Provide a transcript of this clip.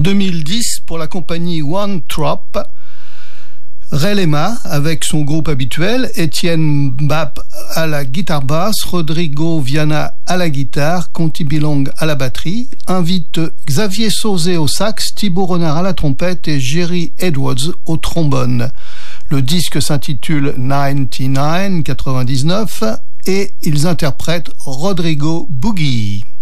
2010 pour la compagnie One Trop. Ray Lema avec son groupe habituel, Étienne Mbap à la guitare basse, Rodrigo Viana à la guitare, Conti Bilong à la batterie, invite Xavier Sauzé au sax, Thibaut Renard à la trompette et Jerry Edwards au trombone. Le disque s'intitule 99 et ils interprètent Rodrigo Boogie.